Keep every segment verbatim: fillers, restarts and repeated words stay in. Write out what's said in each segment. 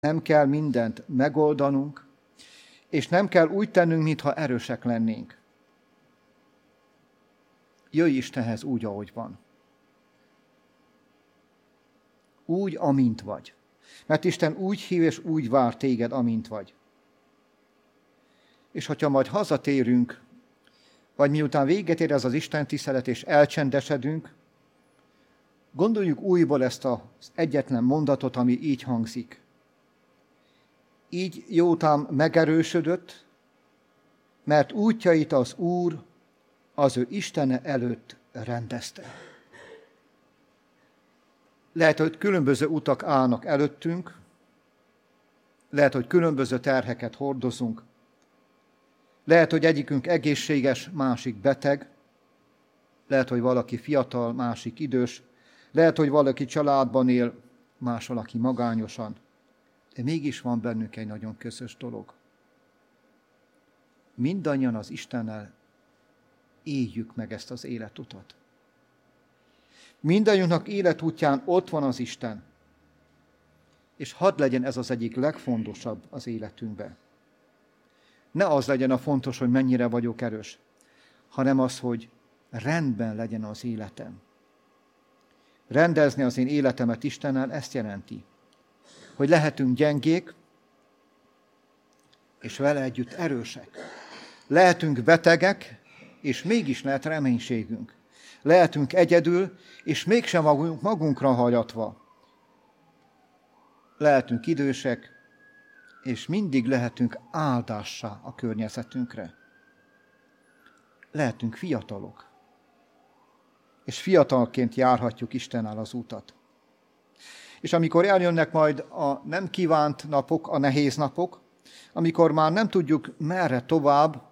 Nem kell mindent megoldanunk, és nem kell úgy tennünk, mintha erősek lennénk. Jöjj Istenhez úgy, ahogy van. Úgy, amint vagy. Mert Isten úgy hív és úgy vár téged, amint vagy. És hogyha majd hazatérünk, vagy miután véget ér ez az Isten tisztelet, és elcsendesedünk, gondoljuk újból ezt az egyetlen mondatot, ami így hangzik. Így Jótám megerősödött, mert útjait az Úr az ő Istene előtt rendezte. Lehet, hogy különböző utak állnak előttünk, lehet, hogy különböző terheket hordozunk, lehet, hogy egyikünk egészséges, másik beteg, lehet, hogy valaki fiatal, másik idős, lehet, hogy valaki családban él, más valaki magányosan, de mégis van bennünk egy nagyon közös dolog. Mindannyian az Istennel éljük meg ezt az életutat. Mindannyiunknak életútján ott van az Isten, és hadd legyen ez az egyik legfontosabb az életünkben. Ne az legyen a fontos, hogy mennyire vagyok erős, hanem az, hogy rendben legyen az életem. Rendezni az én életemet Istennel ezt jelenti, hogy lehetünk gyengék, és vele együtt erősek. Lehetünk betegek, és mégis lehet reménységünk. Lehetünk egyedül, és mégsem magunk, magunkra hagyatva. Lehetünk idősek, és mindig lehetünk áldássá a környezetünkre. Lehetünk fiatalok, és fiatalként járhatjuk Istennel az utat. És amikor eljönnek majd a nem kívánt napok, a nehéz napok, amikor már nem tudjuk merre tovább,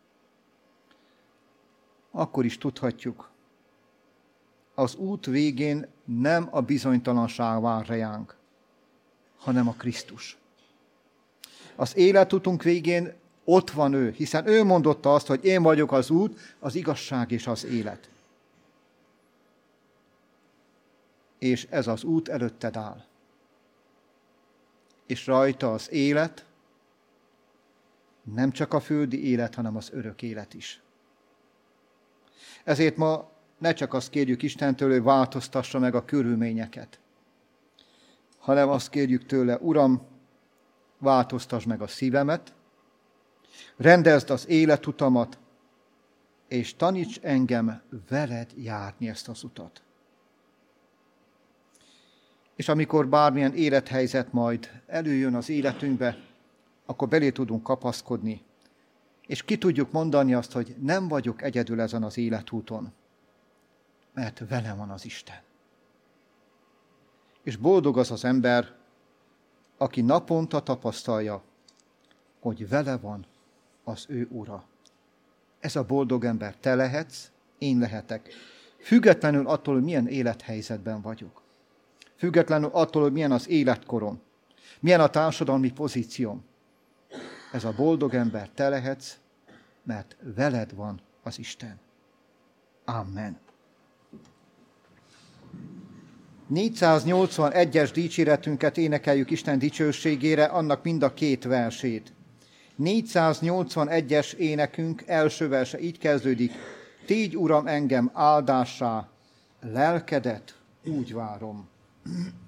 akkor is tudhatjuk, az út végén nem a bizonytalanság vár ránk, hanem a Krisztus. Az életutunk végén ott van ő, hiszen ő mondotta azt, hogy én vagyok az út, az igazság és az élet. És ez az út előtted áll. És rajta az élet, nem csak a földi élet, hanem az örök élet is. Ezért ma ne csak azt kérjük Istentől, hogy változtassa meg a körülményeket, hanem azt kérjük tőle, Uram, változtass meg a szívemet, rendezd az életutamat, és taníts engem veled járni ezt az utat. És amikor bármilyen élethelyzet majd előjön az életünkbe, akkor belé tudunk kapaszkodni, és ki tudjuk mondani azt, hogy nem vagyok egyedül ezen az életúton, mert velem van az Isten. És boldog az az ember, aki naponta tapasztalja, hogy vele van az ő Ura. Ez a boldog ember te lehetsz, én lehetek. Függetlenül attól, hogy milyen élethelyzetben vagyok. Függetlenül attól, hogy milyen az életkorom. Milyen a társadalmi pozícióm. Ez a boldog ember te lehetsz, mert veled van az Isten. Amen. négyszáznyolcvanegyes dicséretünket énekeljük Isten dicsőségére, annak mind a két versét. négyszáznyolcvanegyes énekünk első verse így kezdődik. Tégy, Uram, engem áldássá, lelkedet úgy várom.